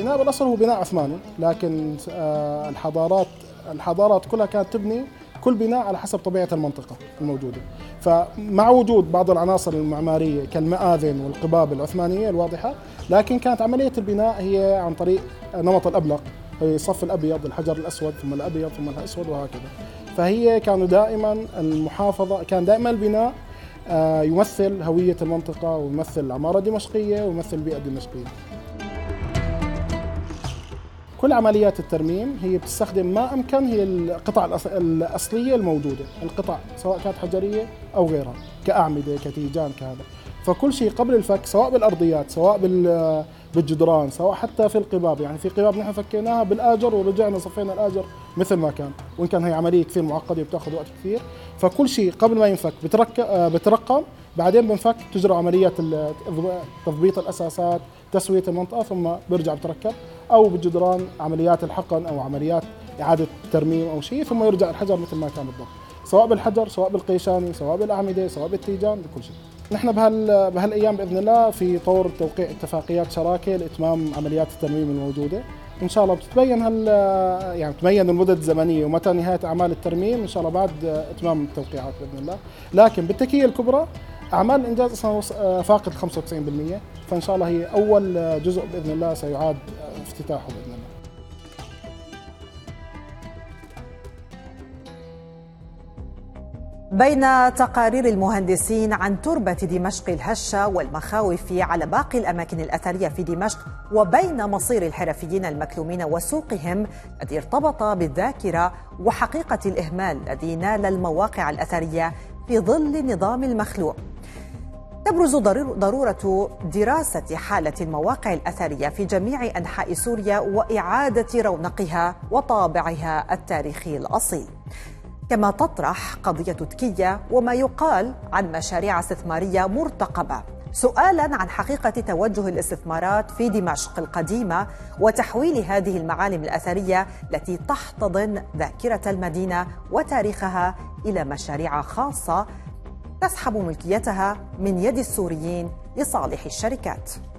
البناء بالاصل هو بناء عثماني، لكن الحضارات كلها كانت تبني كل بناء على حسب طبيعة المنطقة الموجودة. فمع وجود بعض العناصر المعمارية كالمآذن والقباب العثمانية الواضحة، لكن كانت عملية البناء هي عن طريق نمط الأبلق، هي الصف الأبيض، الحجر الأسود، ثم الأبيض، ثم الأسود، وهكذا. فهي كانوا دائما المحافظة، كان دائما البناء يمثل هوية المنطقة، ويمثل العمارة الدمشقية، ويمثل البيئة الدمشقية. كل عمليات الترميم هي بتستخدم ما أمكن هي القطع الأصلية الموجودة، القطع سواء كانت حجرية أو غيرها، كأعمدة، كتيجان، كهذا. فكل شيء قبل الفك، سواء بالأرضيات، سواء بالجدران، سواء حتى في القباب. يعني في قباب نحن فكيناها بالآجر ورجعنا صفينا الآجر مثل ما كان، وإن كان هي عملية كثير معقدة وبتاخذ وقت كثير. فكل شيء قبل ما ينفك بترقم، بعدين بنفك تجرى عمليات تضبيط الأساسات، تسوية المنطقة، ثم بيرجع بتركب، أو بالجدران عمليات الحقن أو عمليات إعادة ترميم أو شيء، ثم يرجع الحجر مثل ما كان بالضبط، سواء بالحجر، سواء بالقيشاني، سواء بالأعمدة، سواء بالتيجان، بكل شيل. نحن بهالأيام بإذن الله في طور توقيع اتفاقيات شراكة لإتمام عمليات الترميم الموجودة. إن شاء الله بتتبين يعني تبين المدد الزمنية ومتى نهاية أعمال الترميم إن شاء الله بعد إتمام التوقيعات بإذن الله. لكن بالتكية الكبرى أعمال الإنجاز أصلا فاقد 95%، فإن شاء الله هي أول جزء بإذن الله سيعاد افتتاحه بإذن الله. بين تقارير المهندسين عن تربة دمشق الهشة والمخاوف على باقي الأماكن الأثرية في دمشق، وبين مصير الحرفيين المكلومين وسوقهم الذي ارتبط بالذاكرة، وحقيقة الإهمال الذي نال المواقع الأثرية في ظل النظام المخلوع، تبرز ضرورة دراسة حالة المواقع الأثرية في جميع أنحاء سوريا وإعادة رونقها وطابعها التاريخي الأصيل. كما تطرح قضية تكية وما يقال عن مشاريع استثمارية مرتقبة سؤالاً عن حقيقة توجه الاستثمارات في دمشق القديمة وتحويل هذه المعالم الأثرية التي تحتضن ذاكرة المدينة وتاريخها إلى مشاريع خاصة تسحب ملكيتها من يد السوريين لصالح الشركات.